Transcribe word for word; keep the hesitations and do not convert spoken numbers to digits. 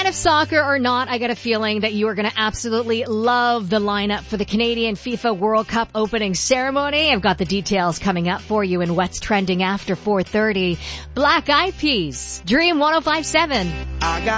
of soccer or not, I got a feeling that you are going to absolutely love the lineup for the Canadian FIFA World Cup opening ceremony. I've got the details coming up for you in What's Trending after four thirty. Black Eyed Peas, Dream one oh five point seven. I got